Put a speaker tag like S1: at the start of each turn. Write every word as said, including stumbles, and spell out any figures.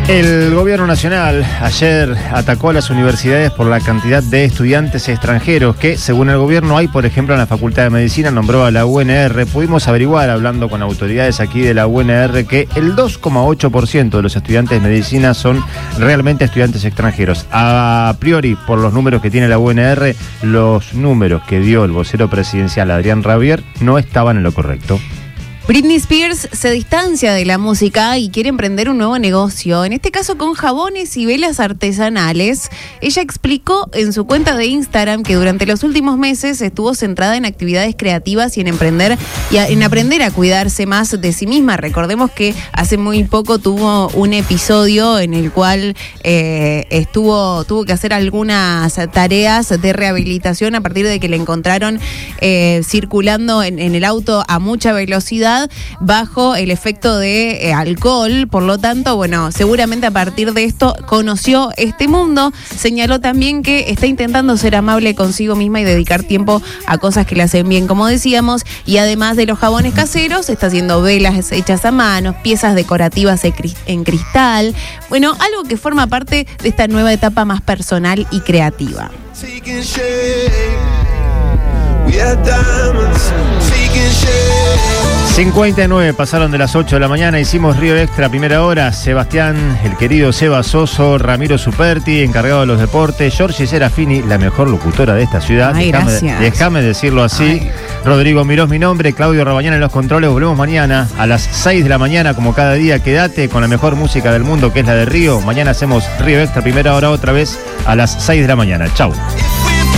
S1: El gobierno nacional ayer atacó a las universidades por la cantidad de estudiantes extranjeros que, según el gobierno, hay, por ejemplo, en la Facultad de Medicina, nombró a la U N R. Pudimos averiguar, hablando con autoridades aquí de la U N R, que el dos coma ocho por ciento de los estudiantes de medicina son realmente estudiantes extranjeros. A priori, por los números que tiene la U N R, los números que dio el vocero presidencial Adrián Rabier no estaban en lo correcto.
S2: Britney Spears se distancia de la música y quiere emprender un nuevo negocio, en este caso con jabones y velas artesanales. Ella explicó en su cuenta de Instagram que durante los últimos meses estuvo centrada en actividades creativas y en emprender y a, en aprender a cuidarse más de sí misma. Recordemos que hace muy poco tuvo un episodio en el cual eh, estuvo tuvo que hacer algunas tareas de rehabilitación a partir de que le encontraron eh, circulando en, en el auto a mucha velocidad bajo el efecto de eh, alcohol. Por lo tanto, bueno, seguramente a partir de esto conoció este mundo. Señaló también que está intentando ser amable consigo misma y dedicar tiempo a cosas que le hacen bien, como decíamos, y además de los jabones caseros, está haciendo velas hechas a mano, piezas decorativas en cristal, bueno, algo que forma parte de esta nueva etapa más personal y creativa.
S1: cincuenta y nueve pasaron de las ocho de la mañana, hicimos Río Extra primera hora. Sebastián, el querido Seba Soso, Ramiro Superti, encargado de los deportes, Giorgi Serafini, la mejor locutora de esta ciudad.
S2: Ay,
S1: déjame,
S2: gracias.
S1: déjame decirlo así. Ay. Rodrigo Mirós, mi nombre, Claudio Rabañán en los controles. Volvemos mañana a las seis de la mañana, como cada día. Quédate con la mejor música del mundo, que es la de Río. Mañana hacemos Río Extra primera hora otra vez a las seis de la mañana. Chau.